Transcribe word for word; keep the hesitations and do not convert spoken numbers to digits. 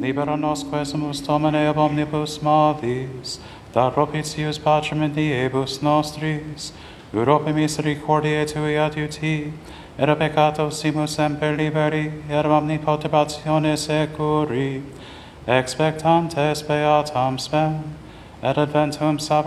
libera nos quesumus Domine ab omnibus malis, da propitius pacem in diebus nostris, Europe misericordiae tui adiuti, et a peccato simus semper liberi, et ab omni perturbatione securi, expectantes beatam spem, et adventum sabbatum